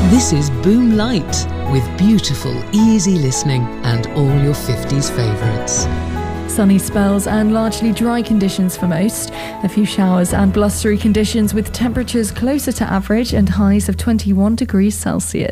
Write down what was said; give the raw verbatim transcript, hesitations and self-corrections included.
This is Boom Light, with beautiful, easy listening and all your fifties favourites. Sunny spells and largely dry conditions for most. A few showers and blustery conditions with temperatures closer to average and highs of twenty-one degrees Celsius.